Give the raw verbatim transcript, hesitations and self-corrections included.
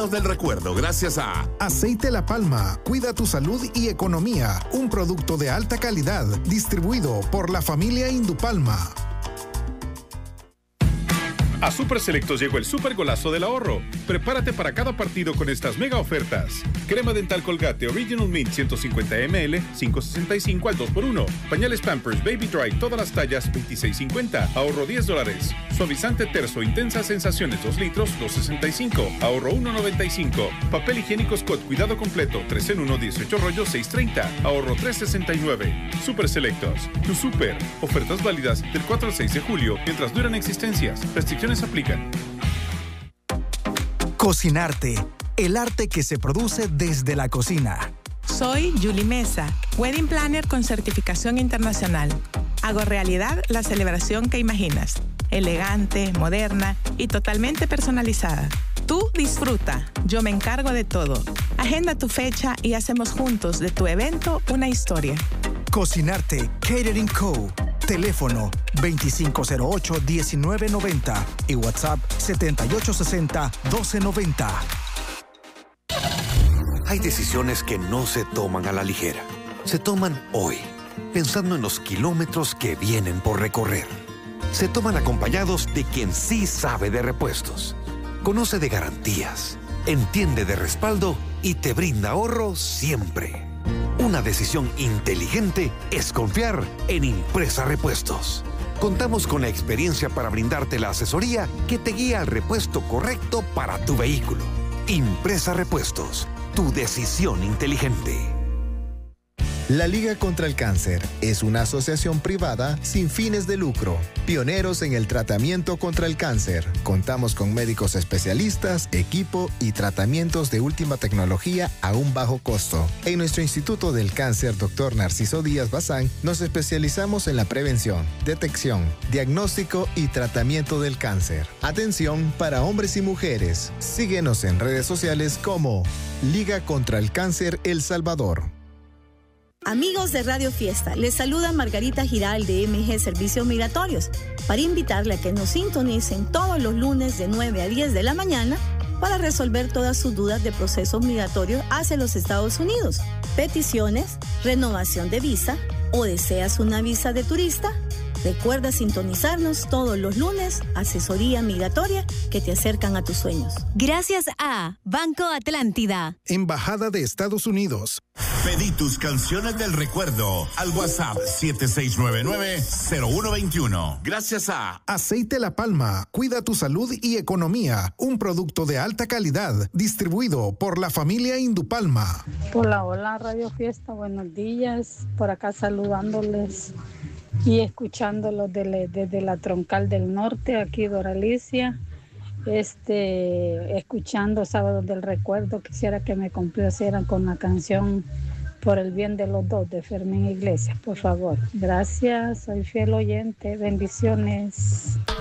del recuerdo, gracias a Aceite La Palma, cuida tu salud y economía. Un producto de alta calidad, distribuido por la familia Indupalma. A Super Selectos llegó el super golazo del ahorro. Prepárate para cada partido con estas mega ofertas. Crema dental Colgate Original Mint ciento cincuenta mililitros, cinco sesenta y cinco al dos por uno. Pañales Pampers Baby Dry, todas las tallas, veintiséis cincuenta. Ahorro diez dólares. Suavizante Terzo Intensas Sensaciones dos litros, dos sesenta y cinco. Ahorro uno noventa y cinco. Papel higiénico Scott Cuidado Completo, tres en uno, dieciocho rollos, seis treinta. Ahorro tres sesenta y nueve. Super Selectos. Tu super. Ofertas válidas del cuatro al seis de julio, mientras duran existencias. Restricciones aplican. Cocinarte, el arte que se produce desde la cocina. Soy Julie Mesa, Wedding Planner con certificación internacional. Hago realidad la celebración que imaginas, elegante, moderna y totalmente personalizada. Tú disfruta, yo me encargo de todo. Agenda tu fecha y hacemos juntos de tu evento una historia. Cocinarte, Catering Co. Teléfono veinticinco cero ocho, diecinueve noventa y WhatsApp setenta y ocho sesenta, doce noventa. Hay decisiones que no se toman a la ligera. Se toman hoy, pensando en los kilómetros que vienen por recorrer. Se toman acompañados de quien sí sabe de repuestos, conoce de garantías, entiende de respaldo y te brinda ahorro siempre. Una decisión inteligente es confiar en Impresa Repuestos. Contamos con la experiencia para brindarte la asesoría que te guía al repuesto correcto para tu vehículo. Impresa Repuestos, tu decisión inteligente. La Liga contra el Cáncer es una asociación privada sin fines de lucro, pioneros en el tratamiento contra el cáncer. Contamos con médicos especialistas, equipo y tratamientos de última tecnología a un bajo costo. En nuestro Instituto del Cáncer, doctor Narciso Díaz Bazán, nos especializamos en la prevención, detección, diagnóstico y tratamiento del cáncer. Atención para hombres y mujeres. Síguenos en redes sociales como Liga contra el Cáncer El Salvador. Amigos de Radio Fiesta, les saluda Margarita Giral de M G Servicios Migratorios para invitarle a que nos sintonicen todos los lunes de nueve a diez de la mañana para resolver todas sus dudas de procesos migratorios hacia los Estados Unidos, peticiones, renovación de visa o deseas una visa de turista. Recuerda sintonizarnos todos los lunes, asesoría migratoria que te acercan a tus sueños. Gracias a Banco Atlántida. Embajada de Estados Unidos. Pedí tus canciones del recuerdo al WhatsApp siete seis nueve nueve, cero uno dos uno. Gracias a Aceite La Palma, cuida tu salud y economía. Un producto de alta calidad, distribuido por la familia Indupalma. Hola, hola Radio Fiesta, buenos días. Por acá saludándoles y escuchándolos desde, desde la Troncal del Norte, aquí Doralicia, este, escuchando Sábados del Recuerdo. Quisiera que me complacieran con la canción Por el bien de los dos de Fermín Iglesias, por favor. Gracias, soy fiel oyente, bendiciones.